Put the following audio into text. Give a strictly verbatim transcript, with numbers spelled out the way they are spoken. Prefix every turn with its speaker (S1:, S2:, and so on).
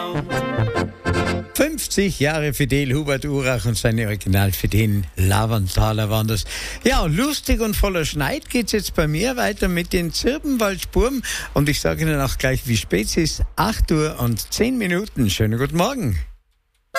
S1: fünfzig Jahre Fidel Hubert Urach und seine Original Fidel Lavanthaler waren das. Ja, lustig und voller Schneid geht's jetzt bei mir weiter mit den Zirbenwaldspurm. Und ich sage Ihnen auch gleich, wie spät es ist. acht Uhr und zehn Minuten. Schönen guten Morgen.